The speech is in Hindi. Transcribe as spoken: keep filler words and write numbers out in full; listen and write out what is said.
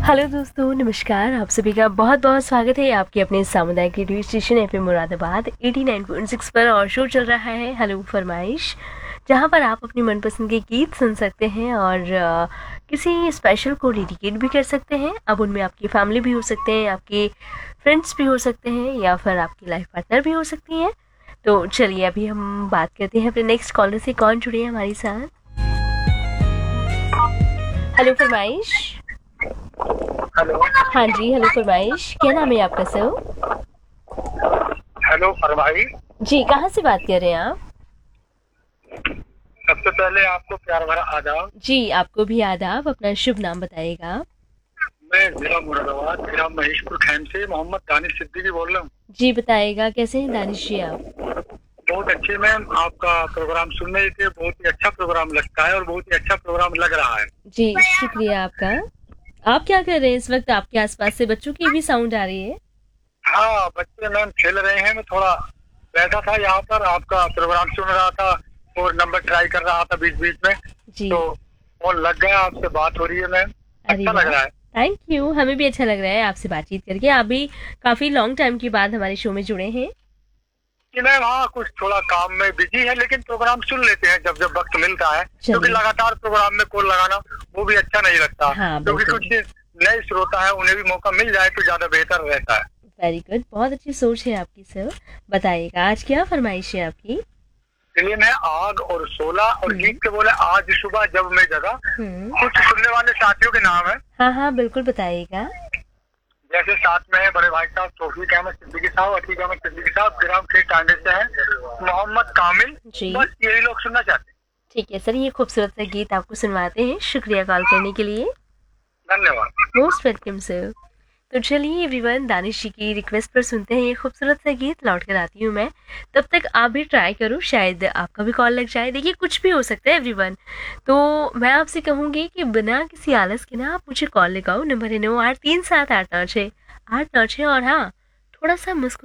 हेलो दोस्तों, नमस्कार। आप सभी का बहुत बहुत स्वागत है आपके अपने सामुदायिक radio station FM Moradabad eighty nine point six पर। और शो चल रहा है हेलो फरमाइश, जहां पर आप अपनी मनपसंद के गीत सुन सकते हैं और अ, किसी स्पेशल को डेडिकेट भी कर सकते हैं। अब उनमें आपकी फैमिली भी हो सकते हैं, आपके फ्रेंड्स भी हो सकते हैं, या फिर आपकी लाइफ पार्टनर भी हो सकती हैं। तो चलिए अभी हम बात करते हैं अपने नेक्स्ट कॉलर से। कौन जुड़े हैं हमारे साथ? हेलो फरमाइश। हेलो। हाँ जी, हेलो फरमाइश। क्या नाम है आपका सर? हेलो फरमाई। जी, कहाँ से बात कर रहे हैं आप? सबसे पहले आपको प्यार भरा आदाब। जी, आपको भी आदाब। अपना शुभ नाम बताइएगा। मैं जिला मुरादाबाद मेरा महेशपुर खैम से मोहम्मद दानिश सिद्दीकी बोल रहा हूँ। जी, बताइएगा कैसे हैं दानिश जी आप? बहुत अच्छे मैम, आपका प्रोग्राम सुन रहे थे। बहुत ही अच्छा प्रोग्राम लगता है और बहुत ही अच्छा प्रोग्राम लग रहा है। जी, शुक्रिया आपका। आप क्या कर रहे हैं इस वक्त? आपके आसपास से बच्चों की भी साउंड आ रही है। हाँ, बच्चे मैम खेल रहे हैं। मैं थोड़ा बैठा था यहाँ पर, आपका प्रोग्राम सुन रहा था और नंबर ट्राई कर रहा था बीच बीच में, जी। तो फोन लग गया। आपसे बात हो रही है मैम, अरे अच्छा लग वाह, रहा है। Thank you. हमें भी अच्छा लग रहा है आपसे बातचीत करके। आप भी काफी लॉन्ग टाइम के बाद हमारे शो में जुड़े हैं। कि मैम हाँ, कुछ थोड़ा काम में बिजी है, लेकिन प्रोग्राम सुन लेते हैं जब जब वक्त मिलता है, क्योंकि चलिए। लगातार प्रोग्राम में कॉल लगाना वो भी अच्छा नहीं लगता। हाँ, क्योंकि बिल्कुल। कुछ नए श्रोता है, उन्हें भी मौका मिल जाए तो ज्यादा बेहतर रहता है। वेरी गुड, बहुत अच्छी सोच है आपकी सर। बताइएगा आज क्या फरमाइश है आपकी? चलिए, मैं आग और शोला और हम्म। गीत के बोले आज सुबह जब मैं जगा, हम्म। कुछ सुनने वाले साथियों के नाम है। हाँ हाँ, बिल्कुल बताइएगा। जैसे साथ में है बड़े भाई साहब तौफीक अहमद सिद्दीकी साहब, अतीक अहमद सिद्दीकी साहब, फिर हम खेत टांडे से हैं मोहम्मद कामिल। जी, बस यही लोग सुनना चाहते हैं। ठीक है सर, ये खूबसूरत सा गीत आपको सुनवाते हैं। शुक्रिया कॉल करने के लिए। धन्यवाद। Most welcome sir. तो चलिए एवरीवन, दानिश जी की रिक्वेस्ट पर सुनते हैं ये खूबसूरत सा गीत। लौट कर आती हूँ मैं। तब तक आप भी ट्राई करो, शायद आपका भी कॉल लग जाए। देखिए, कुछ भी हो सकता है एवरीवन। तो मैं आपसे कहूँगी कि बिना किसी आलस के ना आप मुझे कॉल लगाओ। नंबर है नौ आठ तीन सात आठ नौ छः आठ नौ छः। और हाँ, थोड़ा सा मुस्कुरा